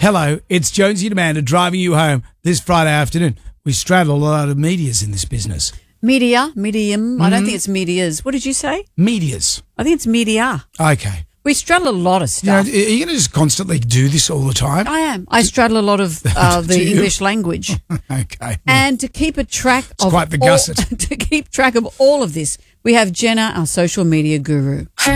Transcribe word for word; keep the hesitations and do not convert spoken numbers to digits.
Hello, it's Jonesy and Amanda driving you home this Friday afternoon. We straddle a lot of medias in this business. Media, medium. Mm-hmm. I don't think it's medias. What did you say? Medias. I think it's media. Okay. We straddle a lot of stuff. You know, are you going to just constantly do this all the time? I am. I straddle a lot of uh, the English language. Okay. And to keep a track it's of quite the all, gusset. to keep track of all of this, we have Jenna, our social media guru.